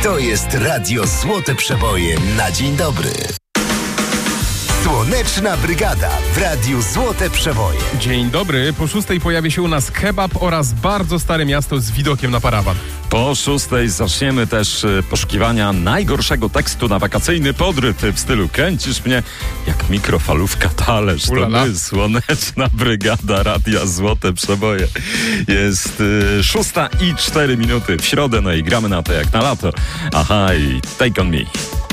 To jest Radio Złote Przeboje na dzień dobry. Słoneczna Brygada w Radiu Złote Przeboje. Dzień dobry. Po 6:00 pojawi się u nas kebab oraz bardzo stare miasto z widokiem na parawan. Po 6:00 zaczniemy też poszukiwania najgorszego tekstu na wakacyjny podryw w stylu kręcisz mnie jak mikrofalówka talerz. To my, Słoneczna Brygada Radia Złote Przeboje. Jest 6:04 w środę, no i gramy na to jak na lato. Aha, i Take On Me.